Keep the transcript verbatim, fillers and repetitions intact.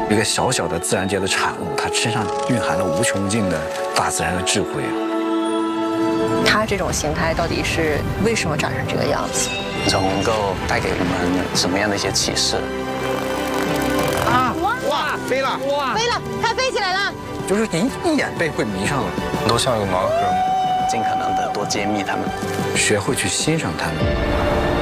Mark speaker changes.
Speaker 1: 一个小小的自然界的产物，它身上蕴含了无穷尽的大自然的智慧。
Speaker 2: 它这种形态到底是为什么长成这个样子？
Speaker 3: 能够带给我们什么样的一些启示？
Speaker 1: 啊！哇，飞了！
Speaker 4: 哇，飞了，它飞起来了。
Speaker 1: 就是一一眼被会迷上了，
Speaker 3: 都像一个盲盒，尽可能的多揭秘它们，
Speaker 1: 学会去欣赏它们。